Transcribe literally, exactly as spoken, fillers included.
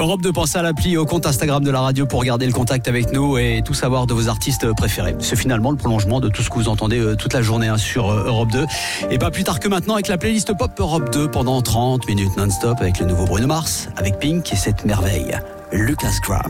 Europe deux, pensez à l'appli et au compte Instagram de la radio pour garder le contact avec nous et tout savoir de vos artistes préférés. C'est finalement le prolongement de tout ce que vous entendez toute la journée hein, sur Europe deux. Et pas plus tard que maintenant avec la playlist Pop Europe deux pendant trente minutes non-stop avec le nouveau Bruno Mars, avec Pink et cette merveille, Lucas Graham.